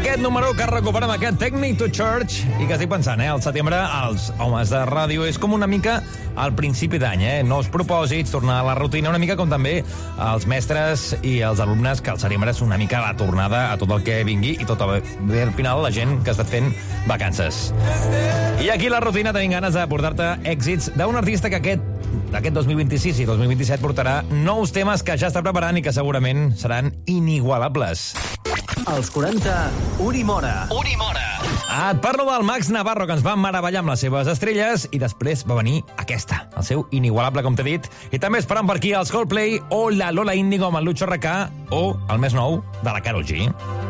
aquest número que recuperem, aquest Take to Church, i que estic pensant, al setembre, els homes de ràdio és com una mica al principi d'any, nous propòsits, tornar a la rutina, una mica com també els mestres i els alumnes, que al setembre és una mica la tornada a tot el que vingui i tot bé al final la gent que ha estat fent vacances. I aquí la rutina tenim ganes de portar-te èxits d'un artista que aquest 2026 i 2027 portarà nous temes que ja està preparant i que segurament seran inigualables. Als 40, Unimora. Et parlo del Max Navarro, que ens va meravellar amb les seves estrelles, i després va venir aquesta, el seu inigualable, com t'he dit. I també esperant per aquí els Coldplay o la Lola Índigo amb el Lucho RK o el més nou de la Karol G.